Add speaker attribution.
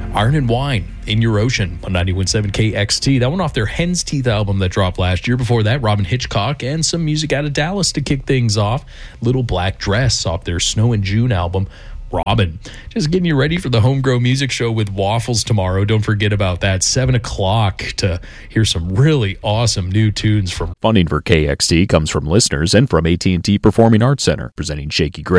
Speaker 1: Iron and Wine, In Your Ocean on 91.7 KXT. That one off their Hen's Teeth album that dropped last year. Before that, Robin Hitchcock and some music out of Dallas to kick things off. Little Black Dress off their Snow in June album. Robin, just getting you ready for the Homegrown Music Show with Waffles tomorrow. Don't forget about that, 7 o'clock, to hear some really awesome new tunes from.
Speaker 2: Funding for KXT comes from listeners and from AT&T Performing Arts Center, presenting Shaky Grace.